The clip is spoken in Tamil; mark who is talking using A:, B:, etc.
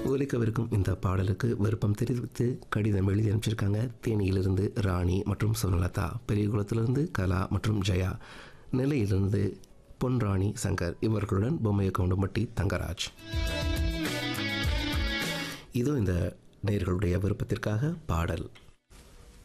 A: ஒலிக்கவிருக்கும் இந்த பாடலுக்கு விருப்பம் தெரிவித்து கடிதம் எழுதி அனுப்பிச்சிருக்காங்க. தேனியிலிருந்து ராணி மற்றும் சுவனலதா, பெரியகுளத்திலிருந்து கலா மற்றும் ஜெயா, நெல்லையிலிருந்து பொன்ராணி சங்கர், இவர்களுடன் பொம்மையக்கவுண்டம்பட்டி தங்கராஜ். இதோ இந்த நேயர்களுடைய விருப்பத்திற்காக பாடல்.